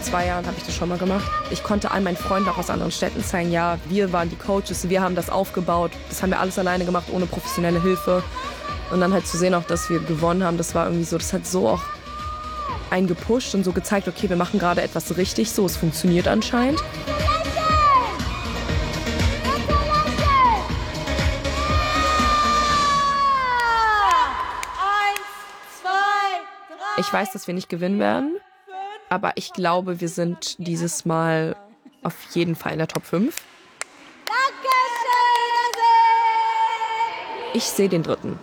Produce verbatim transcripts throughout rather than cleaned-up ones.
zwei Jahren habe ich das schon mal gemacht. Ich konnte all meinen Freunden auch aus anderen Städten zeigen, ja, wir waren die Coaches, wir haben das aufgebaut. Das haben wir alles alleine gemacht, ohne professionelle Hilfe. Und dann halt zu sehen auch, dass wir gewonnen haben, das war irgendwie so, das hat so auch einen gepusht und so gezeigt, okay, wir machen gerade etwas richtig, so, es funktioniert anscheinend. Ich weiß, dass wir nicht gewinnen werden, aber ich glaube, wir sind dieses Mal auf jeden Fall in der Top fünf. Ich sehe den dritten.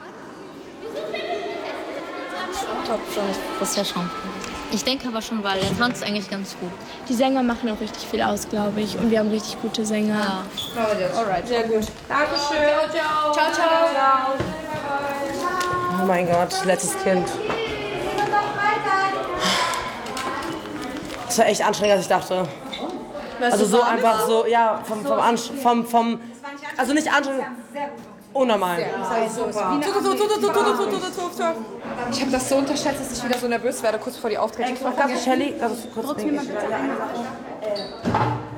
Top fünf, das ist ja schon. Ich denke aber schon, weil der tanzt eigentlich ganz gut. Die Sänger machen auch richtig viel aus, glaube ich. Und wir haben richtig gute Sänger. Ja. Alright, sehr gut. Dankeschön. Ciao, ciao. Ciao, ciao. Oh mein Gott, letztes Kind. Das war echt anstrengender, als ich dachte. Also so einfach so, ja, vom, vom, Anst vom, vom also nicht anstrengend, unnormal. Ich habe das so unterschätzt, dass ich wieder so nervös werde, kurz bevor die auftreten. Shelly, das ist kurz.